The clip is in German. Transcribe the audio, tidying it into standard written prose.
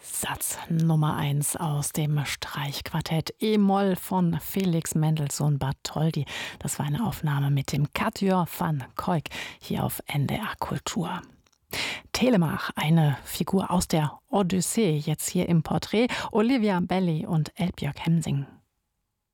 Satz Nummer 1 aus dem Streichquartett E-Moll von Felix Mendelssohn Bartholdy. Das war eine Aufnahme mit dem Katjor van Cuyk hier auf NDR Kultur. Telemach, eine Figur aus der Odyssee, jetzt hier im Porträt Olivia Belli und Elbjörg Hemsing.